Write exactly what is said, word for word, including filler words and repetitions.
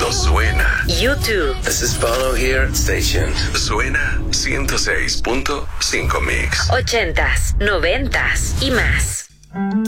No suena. YouTube. This is Paulo here. Stay tuned. Suena ciento seis punto cinco Mix. Ochentas, noventas y más.